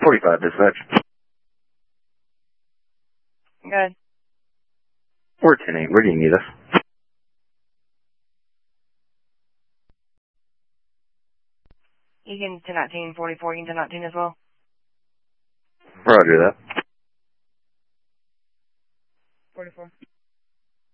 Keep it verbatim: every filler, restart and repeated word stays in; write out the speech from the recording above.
forty-five, dispatch. Good. We're ten eight. Where do you need us? You can ten nineteen forty-four. You can ten nineteen as well. Roger that. forty-four.